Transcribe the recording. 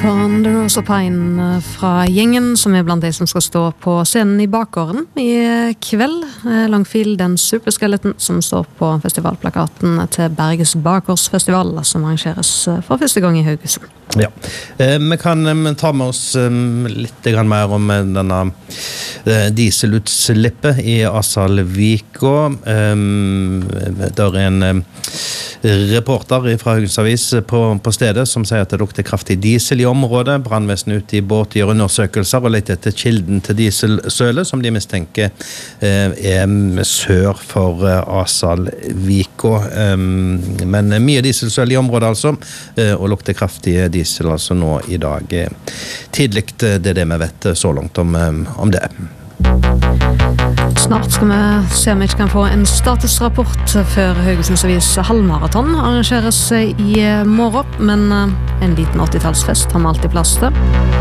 Ponderosa Pine fra gjengen som blant de som skal stå på scenen i bakgården i kveld. Longfield, den superskeleton som står på festivalplakaten til Berges Bakgårdsfestival, som arrangeres for første gang i Haugesund. Ja, vi kan ta med oss litt mer om denne dieselutslippet i Asalvika. Der en reporter fra Haugesund Avis på stedet som sier at det lukter kraftig diesel i området. Brandvesenet ute i båt gjør undersøkelser og leter etter kilden til dieselsølet som de mistenker sør for Asalvika. Men mye dieselsøl i området altså, og lukter kraftig diesel altså nå i dag. Tidligt det vi vet så langt om det. Snart skal vi se om vi ikke kan få en statusrapport før Haugesunds Avis halvmaraton arrangeres i morgen, men en liten 80-tallsfest har vi alltid plass til.